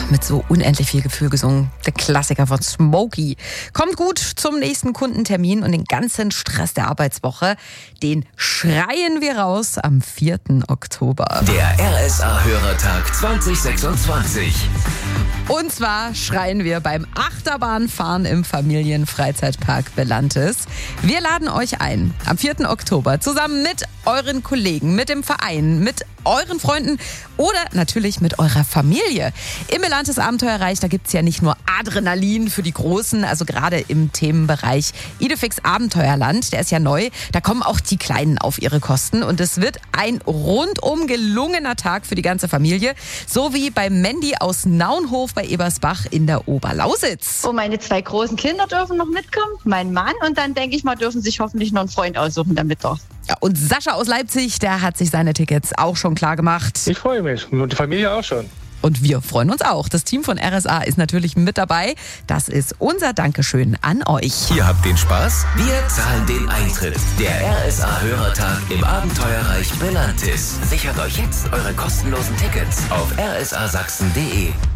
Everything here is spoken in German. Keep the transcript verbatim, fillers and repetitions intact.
mit so unendlich viel Gefühl gesungen. Der Klassiker von Smokey. Kommt gut zum nächsten Kundentermin und den ganzen Stress der Arbeitswoche, den schreien wir raus am vierten Oktober. Der R S A-Hörertag zwanzig sechsundzwanzig. Und zwar schreien wir beim Achterbahnfahren im Familienfreizeitpark Belantis. Wir laden euch ein, am vierten Oktober zusammen mit euren Kollegen, mit dem Verein, mit euren Freunden oder natürlich mit eurer Familie. Im Belantis Abenteuerreich, da gibt's ja nicht nur Adrenalin für die Großen, also gerade im Themenbereich Idefix Abenteuerland, der ist ja neu, da kommen auch die Kleinen auf ihre Kosten und es wird ein rundum gelungener Tag für die ganze Familie, so wie bei Mandy aus Naunhof bei Ebersbach in der Oberlausitz. Oh, meine zwei großen Kinder dürfen noch mitkommen, mein Mann und dann denke ich mal, dürfen sich hoffentlich noch einen Freund aussuchen damit doch. Ja, und Sascha aus Leipzig, der hat sich seine Tickets auch schon klar gemacht. Ich freue mich und die Familie auch schon. Und wir freuen uns auch. Das Team von R S A ist natürlich mit dabei. Das ist unser Dankeschön an euch. Ihr habt den Spaß, wir zahlen den Eintritt. Der R S A-Hörertag im Abenteuerreich Belantis. Sichert euch jetzt eure kostenlosen Tickets auf r s a sachsen punkt d e.